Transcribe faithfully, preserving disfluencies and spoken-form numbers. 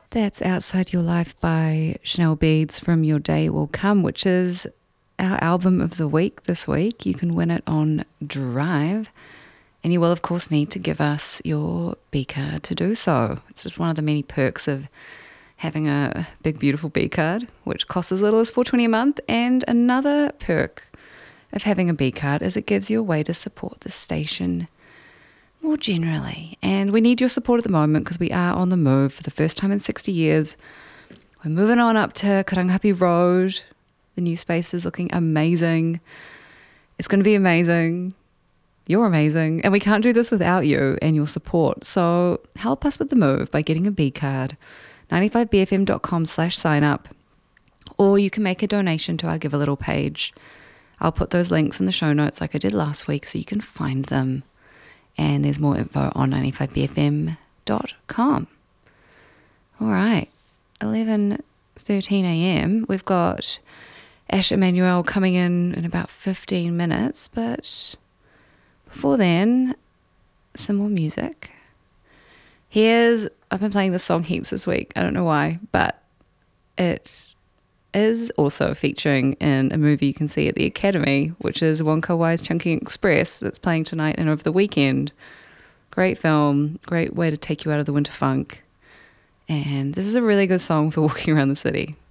That's Outside Your Life by Chanel Beads from Your Day Will Come, which is our album of the week this week. You can win it on Drive. And you will, of course, need to give us your B card to do so. It's just one of the many perks of having a big, beautiful B card, which costs as little as four dollars and twenty cents a month. And another perk of having a B card is it gives you a way to support the station more generally. And we need your support at the moment because we are on the move for the first time in sixty years. We're moving on up to Karangahape Road. The new space is looking amazing. It's going to be amazing. You're amazing. And we can't do this without you and your support. So help us with the move by getting a B card. ninety-five B F M dot com slash sign up. Or you can make a donation to our Give a Little page. I'll put those links in the show notes like I did last week so you can find them. And there's more info on ninety-five B F M dot com. All right, eleven thirteen a.m. We've got Ash Emanuel coming in in about fifteen minutes, but before then, some more music. Here's, I've been playing this song heaps this week. I don't know why, but it is also featuring in a movie you can see at the Academy, which is Wong Kar-wai's Chungking Express that's playing tonight and over the weekend. Great film, great way to take you out of the winter funk. And this is a really good song for walking around the city.